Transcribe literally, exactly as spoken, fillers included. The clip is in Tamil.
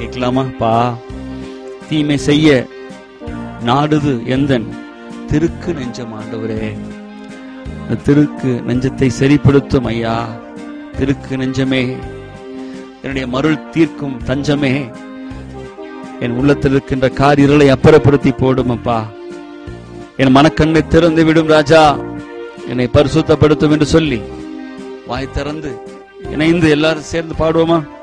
கேட்கலாமா? பா, தீமை செய்ய நாடுது எந்தன் திருக்கு நெஞ்சம் ஆண்டவரே. இந்த திருக்கு நெஞ்சத்தை சரிப்படுத்தும் ஐயா. திருக்கு நெஞ்சமே, என்னுடைய மருள் தீர்க்கும் தஞ்சமே, என் உள்ளத்தில் இருக்கின்ற காரிருளை அப்புறப்படுத்தி போடும் அப்பா. என் மனக்கண்ணை திறந்து விடும் ராஜா, என்னை பரிசுத்தப்படுத்தும் என்று சொல்லி வாய் திறந்து இணைந்து எல்லாரும் சேர்ந்து பாடுவோமா?